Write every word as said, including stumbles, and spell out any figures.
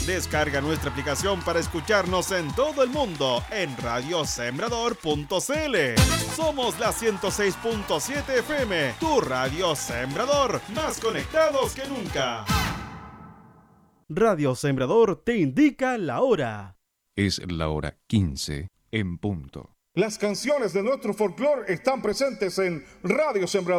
Descarga nuestra aplicación para escucharnos en todo el mundo en radio sembrador punto c l. Somos la ciento seis punto siete F M, tu radio Sembrador, más conectados que nunca. Radio Sembrador te indica la hora. Es la hora quince en punto. Las canciones de nuestro folclore están presentes en Radio Sembrador.